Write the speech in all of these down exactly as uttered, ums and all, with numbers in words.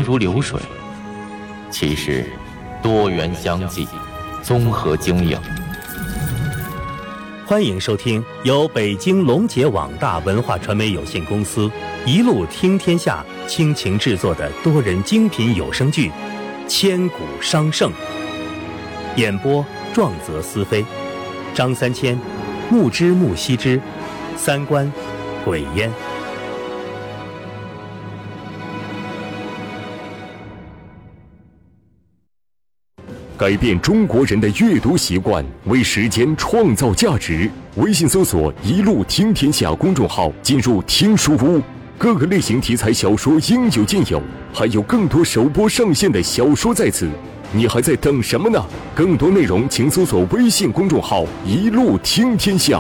行如流水，其实多元相济，综合经营。 欢迎收听由北京龙杰网大文化传媒有限公司一路听天下倾情制作的多人精品有声剧《千古商圣》，演播壮泽思飞，张三千、木之木西之，三观鬼烟。 改变中国人的阅读习惯，为时间创造价值。微信搜索“一路听天下”公众号，进入听书屋，各个类型题材小说应有尽有，还有更多首播上线的小说在此，你还在等什么呢？更多内容请搜索微信公众号“一路听天下”。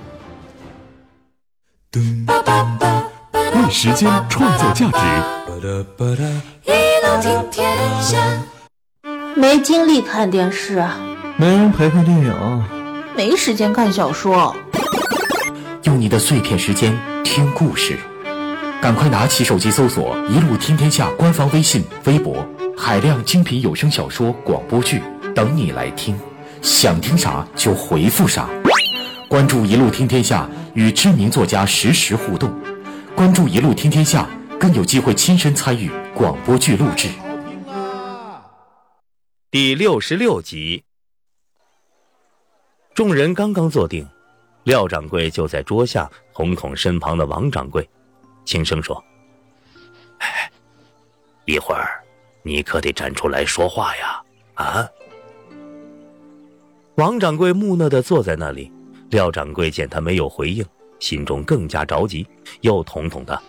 为时间创造价值， 一路听天下。没精力看电视， 没人陪看电影， 没时间看小说。 用你的碎片时间听故事，赶快拿起手机搜索一路听天下官方微信微博，海量精品有声小说广播剧等你来听，想听啥就回复啥。关注一路听天下，与知名作家实时互动，关注一路听天下，更有机会亲身参与广播剧录制。 第六十六集。众人刚刚坐定，廖掌柜就在桌下捅捅身旁的王掌柜，轻声说：哎，一会儿你可得站出来说话呀，啊！王掌柜木讷地坐在那里，廖掌柜见他没有回应，心中更加着急，又捅捅他：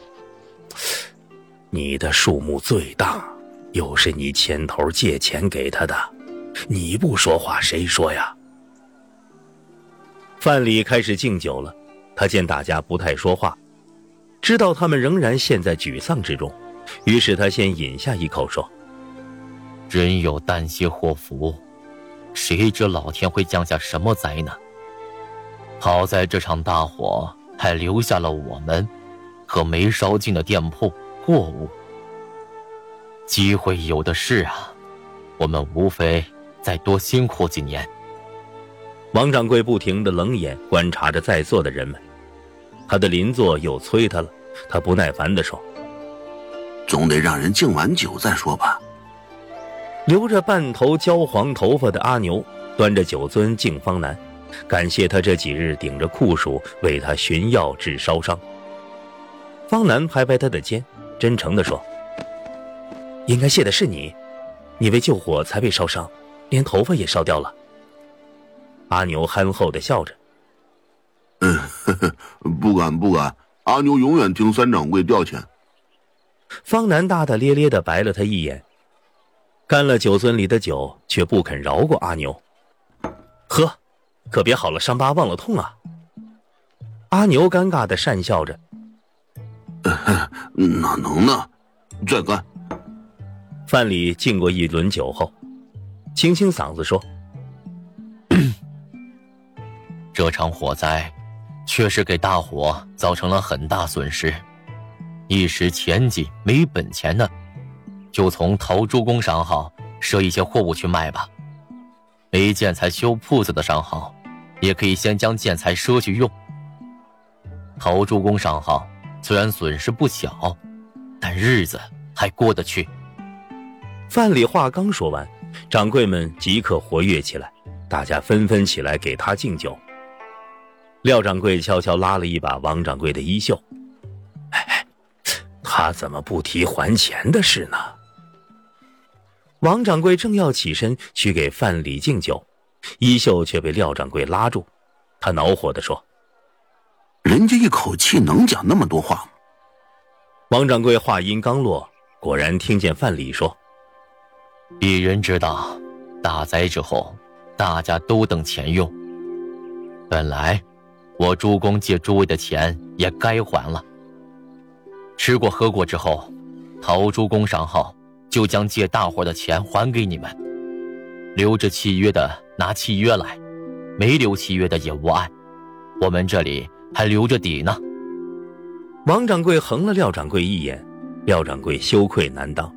你的数目最大，又是你牵头借钱给他的，你不说话谁说呀？范蠡开始敬酒了，他见大家不太说话，知道他们仍然陷在沮丧之中，于是他先饮下一口说： 人有旦夕祸福，谁知老天会降下什么灾难？好在这场大火还留下了我们和没烧尽的店铺货物，机会有的是啊，我们无非再多辛苦几年。 王掌柜不停地冷眼观察着在座的人们，他的邻座又催他了，他不耐烦地说： 总得让人敬完酒再说吧。 留着半头焦黄头发的阿牛端着酒樽敬方南，感谢他这几日顶着酷暑为他寻药治烧伤。方南拍拍他的肩，真诚地说：应该谢的是你，你为救火才被烧伤，连头发也烧掉了。阿牛憨厚地笑着： 嗯，呵呵，不敢不敢，阿牛永远听三掌柜调遣。 方南大大咧咧地白了他一眼，干了酒樽里的酒，却不肯饶过阿牛。喝，可别好了伤疤忘了痛啊！阿牛尴尬地讪笑着： 呃、哪能呢？再干。 范蠡敬过一轮酒后，清清嗓子说： 这场火灾确实给大伙造成了很大损失，一时前几没本钱的，就从陶朱公商号赊一些货物去卖吧。没建材修铺子的商号，也可以先将建材赊去用。陶朱公商号虽然损失不小，但日子还过得去。 范蠡话刚说完，掌柜们即刻活跃起来，大家纷纷起来给他敬酒。廖掌柜悄悄拉了一把王掌柜的衣袖：哎，他怎么不提还钱的事呢？王掌柜正要起身去给范蠡敬酒，衣袖却被廖掌柜拉住，他恼火地说： 人家一口气能讲那么多话吗？ 王掌柜话音刚落，果然听见范蠡说： 鄙人知道大灾之后大家都等钱用，本来我诸公借诸位的钱也该还了。吃过喝过之后，陶诸公商号就将借大伙的钱还给你们，留着契约的拿契约来，没留契约的也无碍，我们这里还留着底呢。 王掌柜横了廖掌柜一眼，廖掌柜羞愧难当，